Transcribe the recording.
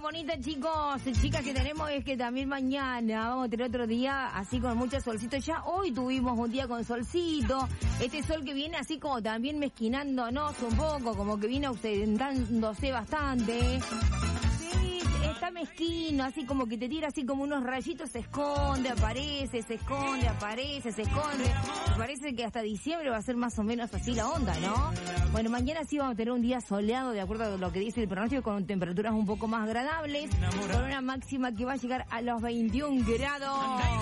bonita, chicos, chicas, que tenemos es que también mañana vamos a tener otro día así con mucho solcito. Ya hoy tuvimos un día con solcito, este sol que viene así como también mezquinándonos un poco, como que viene ausentándose bastante. Sí, está mezquino, así como que te tira así como unos rayitos, se esconde, aparece, se esconde, aparece, se esconde. Me parece que hasta diciembre va a ser más o menos así la onda, ¿no? Bueno, mañana sí vamos a tener un día soleado, de acuerdo a lo que dice el pronóstico, con temperaturas un poco más agradables, con una máxima que va a llegar a los 21 grados.